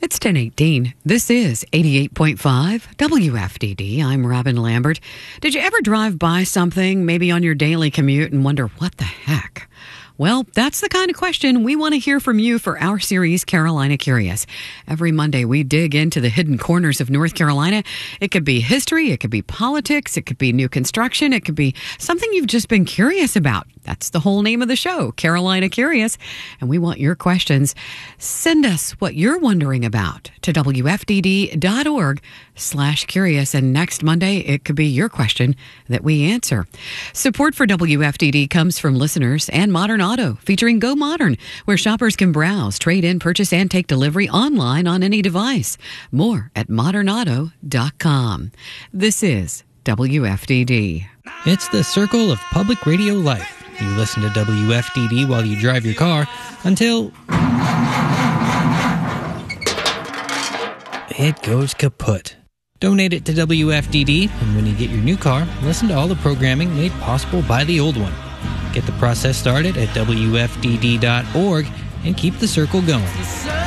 It's 10:18. This is 88.5 WFDD. I'm Robin Lambert. Did you ever drive by something, maybe on your daily commute, and wonder, what the heck? Well, that's the kind of question we want to hear from you for our series, Carolina Curious. Every Monday, we dig into the hidden corners of North Carolina. It could be history, it could be politics, it could be new construction, it could be something you've just been curious about. That's the whole name of the show, Carolina Curious. And we want your questions. Send us what you're wondering about to wfdd.org/curious. And next Monday, it could be your question that we answer. Support for WFDD comes from listeners and Modern Auto, featuring Go Modern, where shoppers can browse, trade in, purchase, and take delivery online on any device. More at modernauto.com. This is WFDD. It's the circle of public radio life. You listen to WFDD while you drive your car until it goes kaput. Donate it to WFDD, and when you get your new car, listen to all the programming made possible by the old one. Get the process started at WFDD.org and keep the circle going.